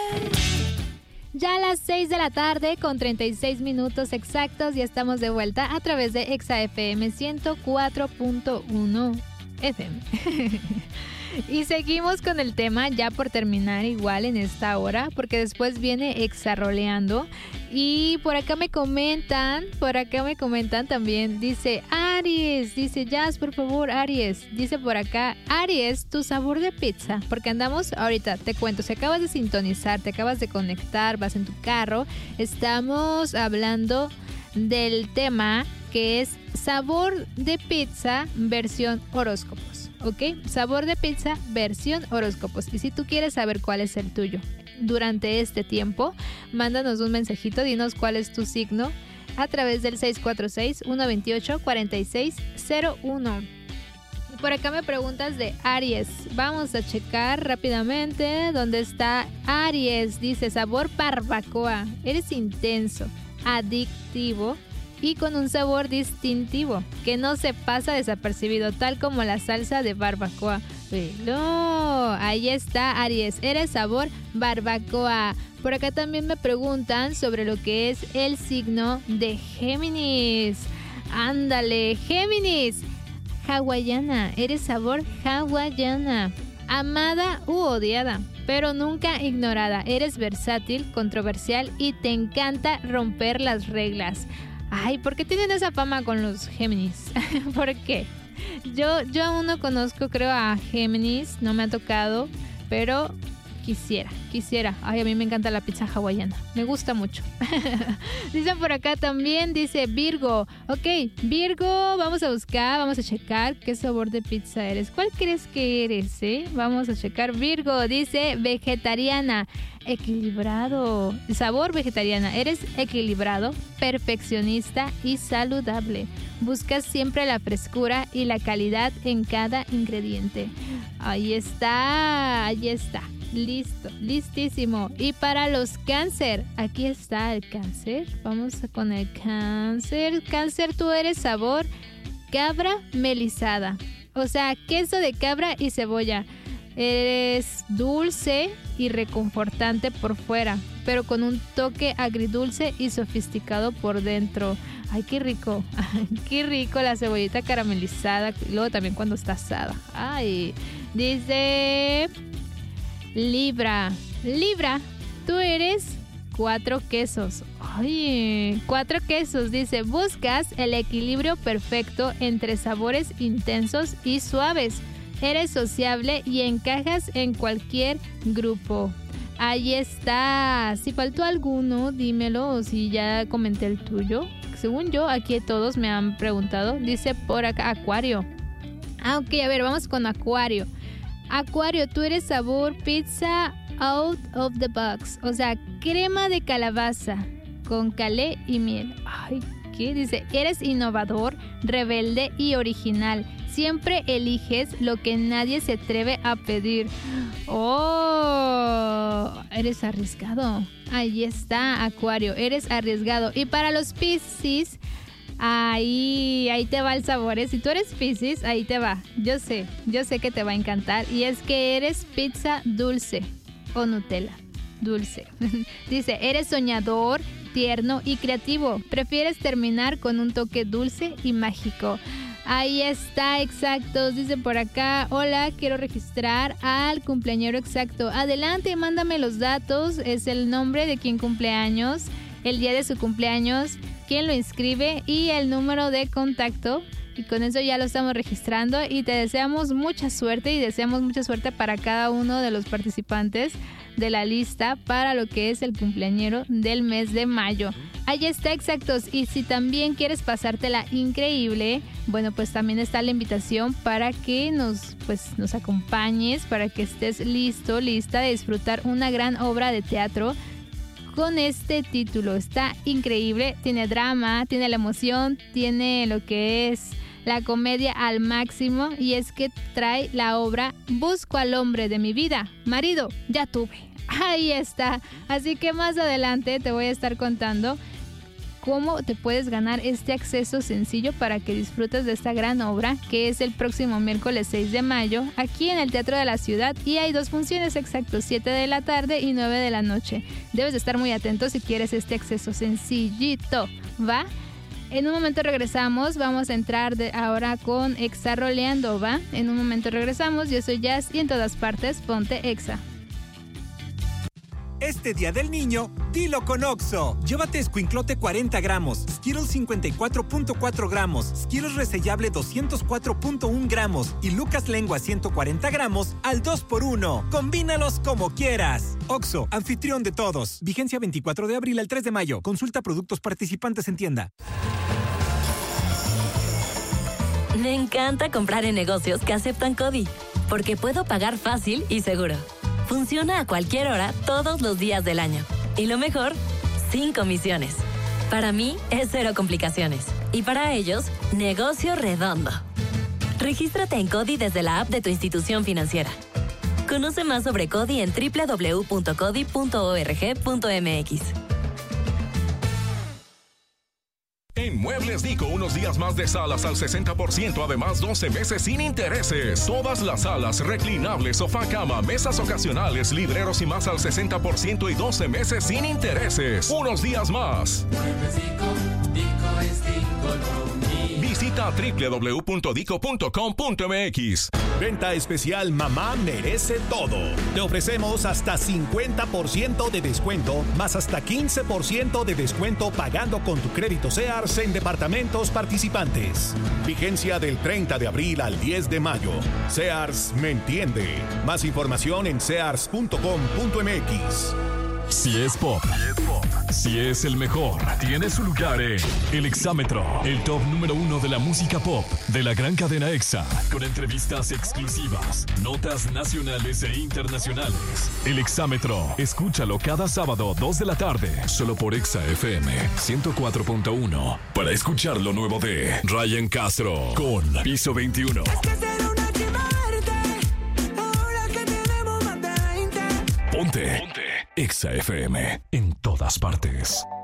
Ya a las 6 de la tarde con 36 minutos exactos ya estamos de vuelta a través de Exa FM 104.1 FM. Y seguimos con el tema ya por terminar igual en esta hora, porque después viene Exaroleando. Y por acá me comentan también, dice Aries, dice Jazz, por favor, Aries. Dice por acá, Aries, tu sabor de pizza, porque andamos, ahorita te cuento, si acabas de sintonizar, te acabas de conectar, vas en tu carro, estamos hablando del tema que es sabor de pizza versión horóscopos, ¿ok? Sabor de pizza versión horóscopos. Y si tú quieres saber cuál es el tuyo durante este tiempo, mándanos un mensajito, dinos cuál es tu signo a través del 646-128-4601. Y por acá me preguntas de Aries. Vamos a checar rápidamente dónde está Aries. Dice sabor barbacoa. Eres intenso, adictivo y con un sabor distintivo que no se pasa desapercibido, tal como la salsa de barbacoa. No, ahí está Aries, eres sabor barbacoa. Por acá también me preguntan sobre lo que es el signo de Géminis. Ándale, Géminis, hawaiana, eres sabor hawaiana, amada u odiada, pero nunca ignorada. Eres versátil, controversial y te encanta romper las reglas. Ay, ¿por qué tienen esa fama con los Géminis? ¿Por qué? Yo aún no conozco, creo, a Géminis, no me ha tocado, pero quisiera. Ay, a mí me encanta la pizza hawaiana, me gusta mucho. Dicen por acá también, dice Virgo. Ok, Virgo, vamos a checar qué sabor de pizza eres. ¿Cuál crees que eres, Vamos a checar. Virgo, dice vegetariana, equilibrado. Sabor vegetariana, eres equilibrado, perfeccionista y saludable. Buscas siempre la frescura y la calidad en cada ingrediente. Ahí está. Listo, listísimo. Y para los cáncer, aquí está el cáncer. Vamos con el cáncer. Cáncer, tú eres sabor cabra melizada. O sea, queso de cabra y cebolla. Eres dulce y reconfortante por fuera, pero con un toque agridulce y sofisticado por dentro. Ay, qué rico. Qué rico la cebollita caramelizada. Y luego también cuando está asada. Ay, dice Libra, tú eres 4 quesos. Ay, 4 quesos. Dice, buscas el equilibrio perfecto entre sabores intensos y suaves. Eres sociable y encajas en cualquier grupo. Ahí está. Si faltó alguno, dímelo, o si ya comenté el tuyo. Según yo, aquí todos me han preguntado. Dice por acá Acuario. Ok, a ver, vamos con Acuario. Acuario, tú eres sabor pizza out of the box. O sea, crema de calabaza con calé y miel. Ay, ¿qué? Dice, eres innovador, rebelde y original. Siempre eliges lo que nadie se atreve a pedir. Oh, eres arriesgado. Ahí está, Acuario, eres arriesgado. Y para los Piscis, ahí te va el sabor. Si tú eres Piscis, ahí te va. Yo sé que te va a encantar. Y es que eres pizza dulce o Nutella dulce. Dice, eres soñador, tierno y creativo. Prefieres terminar con un toque dulce y mágico. Ahí está, exactos. Dice por acá, hola, quiero registrar al cumpleañero exacto. Adelante, mándame los datos. Es el nombre de quien cumple años, el día de su cumpleaños, quién lo inscribe y el número de contacto. Y con eso ya lo estamos registrando y te deseamos mucha suerte y deseamos mucha suerte para cada uno de los participantes de la lista para lo que es el cumpleañero del mes de mayo. Ahí está, exactos. Y si también quieres pasártela increíble, bueno, pues también está la invitación para que nos acompañes, para que estés listo, lista de disfrutar una gran obra de teatro con este título. Está increíble, tiene drama, tiene la emoción, tiene lo que es la comedia al máximo, y es que trae la obra Busco al hombre de mi vida, marido ya tuve. Ahí está. Así que más adelante te voy a estar contando cómo te puedes ganar este acceso sencillo para que disfrutes de esta gran obra, que es el próximo miércoles 6 de mayo, aquí en el Teatro de la Ciudad, y hay 2 funciones exactos, 7 de la tarde y 9 de la noche. Debes de estar muy atento si quieres este acceso sencillito, ¿va? En un momento regresamos, vamos a entrar ahora con Exa Roleando, ¿va? En un momento regresamos, yo soy Jazz y en todas partes, ponte Exa. Este Día del Niño, dilo con Oxxo. Llévate Squinklote 40 gramos, Skittles 54.4 gramos, Skittles resellable 204.1 gramos y Lucas Lengua 140 gramos al 2x1. Combínalos como quieras. Oxxo, anfitrión de todos. Vigencia 24 de abril al 3 de mayo. Consulta productos participantes en tienda. Me encanta comprar en negocios que aceptan CODI, porque puedo pagar fácil y seguro. Funciona a cualquier hora, todos los días del año. Y lo mejor, sin comisiones. Para mí, es 0 complicaciones. Y para ellos, negocio redondo. Regístrate en CODI desde la app de tu institución financiera. Conoce más sobre CODI en www.codi.org.mx. En Muebles Dico, unos días más de salas al 60%, además 12 meses sin intereses. Todas las salas, reclinables, sofá, cama, mesas ocasionales, libreros y más al 60% y 12 meses sin intereses. Unos días más. Muebles Dico, Dico es Dico lo mío. Visita www.dico.com.mx. Venta especial Mamá Merece Todo. Te ofrecemos hasta 50% de descuento, más hasta 15% de descuento pagando con tu crédito Sears en departamentos participantes. Vigencia del 30 de abril al 10 de mayo. Sears me entiende. Más información en sears.com.mx. Si es pop, si es el mejor, tiene su lugar en El Exámetro, el top número 1 de la música pop de la gran cadena EXA, con entrevistas exclusivas, notas nacionales e internacionales. El Exámetro, escúchalo cada sábado 2 de la tarde, solo por EXA FM 104.1, para escuchar lo nuevo de Ryan Castro con Piso 21. Ponte EXA FM en todas partes.